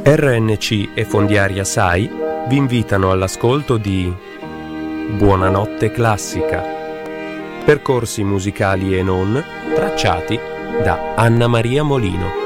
RNC e Fondiaria SAI vi invitano all'ascolto di Buonanotte Classica, percorsi musicali e non tracciati da Anna Maria Molino.